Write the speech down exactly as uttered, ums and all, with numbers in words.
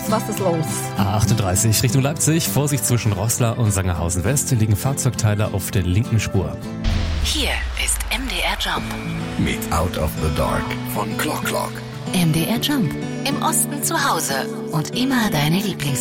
los? Was ist los? A achtunddreißig Richtung Leipzig. Vorsicht zwischen Roßla und Sangerhausen West. Liegen Fahrzeugteile auf der linken Spur. Hier ist M D R Jump. Mit Out of the Dark von Clock Clock. M D R Jump. Im Osten zu Hause und immer deine Lieblings